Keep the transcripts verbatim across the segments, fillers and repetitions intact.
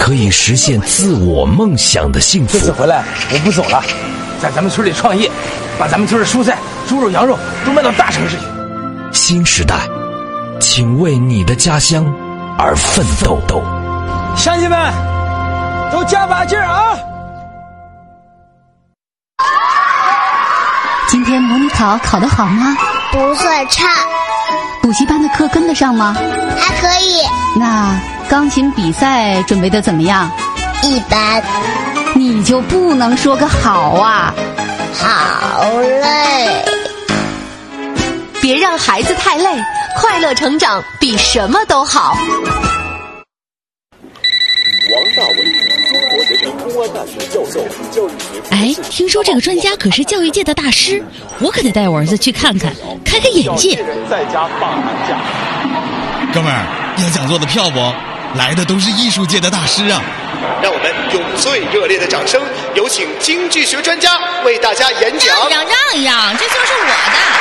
可以实现自我梦想的幸福。 这次回来我不走了，在咱们村里创业，把咱们村的蔬菜、猪肉、羊肉都卖到大城市去。 新时代，请为你的家乡而奋斗。 乡亲们，都加把劲儿啊！ 今天模拟考考得好吗？ 不算差。 补习班的课跟得上吗？ 还可以。 那钢琴比赛准备得怎么样？ 一般。 你就不能说个好啊？ 好累。 别让孩子太累，快乐成长比什么都好。 王大伟，中国学生公安大学教授、教育学。 哎，听说这个专家可是教育界的大师，我可得带我儿子去看看，开开眼界。 在家罢寒假。 哥们儿，要讲座的票不？来的都是艺术界的大师啊！ 让我们用最热烈的掌声，有请经济学专家为大家演讲。 让一让，让一让，这就是我的。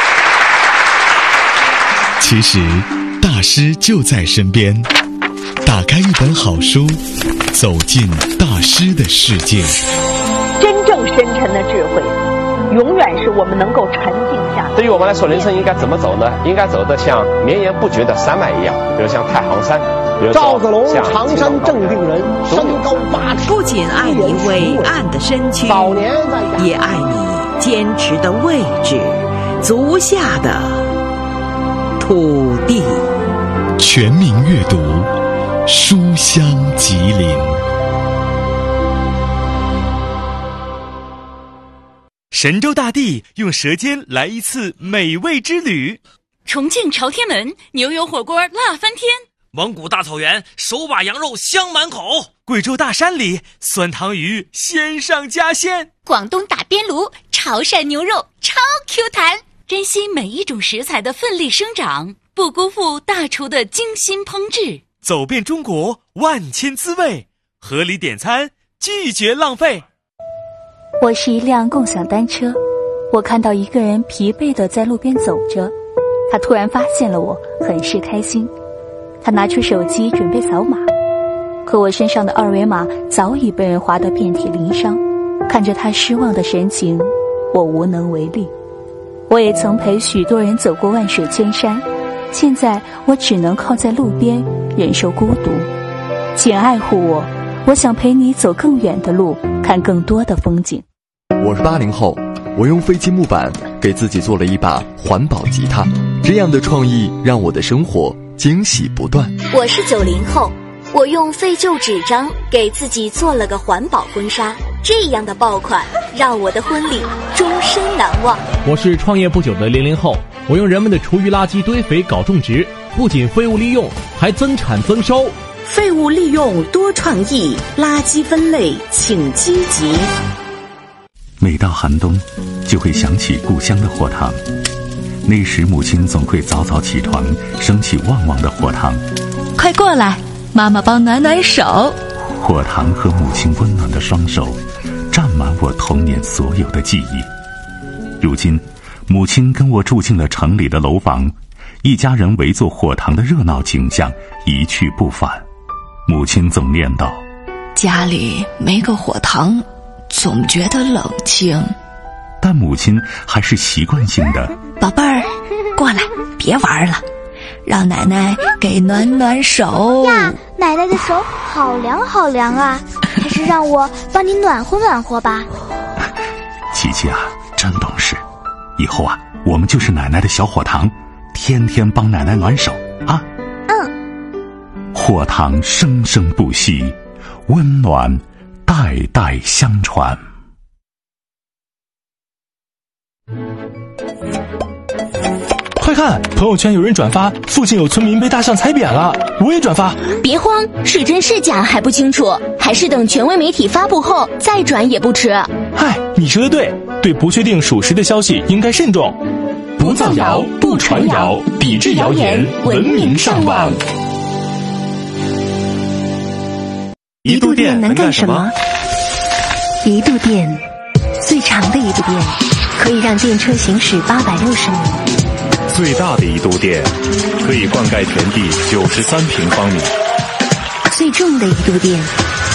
其实，大师就在身边。打开一本好书，走进大师的世界。 真正深沉的智慧，永远是我们能够沉静下。 对于我们来说，人生应该怎么走呢？应该走得像绵延不绝的山脉一样，比如像太行山，比如赵子龙，常山正定人，身高八尺。 不仅爱你伟岸的身躯， 早年在也爱你坚持的位置，足下的土地。 全民阅读，书香吉林。 神州大地用舌尖来一次美味之旅。 重庆朝天门牛油火锅辣翻天。 蒙古大草原手把羊肉香满口。贵州大山里酸汤鱼鲜上加鲜。 广东打边炉潮汕牛肉超 Q 弹。珍惜每一种食材的奋力生长，不辜负大厨的精心烹制。 走遍中国万千滋味，合理点餐，拒绝浪费。 我是一辆共享单车，我看到一个人疲惫地在路边走着，他突然发现了我，很是开心。他拿出手机准备扫码，可我身上的二维码早已被人划得遍体鳞伤。看着他失望的神情，我无能为力。我也曾陪许多人走过万水千山，现在我只能靠在路边忍受孤独。请爱护我，我想陪你走更远的路，看更多的风景。 我是八零后，我用废弃木板给自己做了一把环保吉他，这样的创意让我的生活惊喜不断。 我是九零后，我用废旧纸张给自己做了个环保婚纱，这样的爆款让我的婚礼终身难忘。 我是创业不久的零零后，我用人们的厨余垃圾堆肥搞种植，不仅废物利用，还增产增收。 废物利用多创意，垃圾分类请积极。 每到寒冬，就会想起故乡的火塘。那时母亲总会早早起床，升起旺旺的火塘。 快过来，妈妈帮暖暖手。 火塘和母亲温暖的双手，占满我童年所有的记忆。如今，母亲跟我住进了城里的楼房，一家人围坐火塘的热闹景象一去不返。母亲总念叨： 家里没个火塘，总觉得冷清。 但母亲还是习惯性的： 宝贝儿，过来，别玩了，让奶奶给暖暖手呀。奶奶的手好凉好凉啊，还是让我帮你暖和暖和吧。 琪琪啊，真懂事，以后啊，我们就是奶奶的小火塘，天天帮奶奶暖手啊。 嗯， 火塘生生不息，温暖代代相传。 快看，朋友圈有人转发附近有村民被大象踩扁了，我也转发。 别慌，是真是假还不清楚，还是等权威媒体发布后再转也不迟。 嗨，你说的对，对不确定属实的消息应该慎重，不造谣，不传谣，抵制谣言，文明上网。 一度电能干什么？ 一度电，最长的一度电，可以让电车行驶八百六十米。 最大的一度电，可以灌溉田地九十三平方米。 最重的一度电，